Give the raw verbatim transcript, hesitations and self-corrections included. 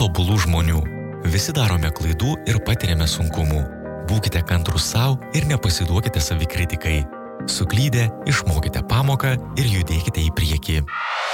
tobulų žmonių. Visi darome klaidų ir patiriame sunkumų. Būkite kantrūs sau ir nepasiduokite savikritikai. Suklydę, išmokite pamoką ir judėkite į priekį.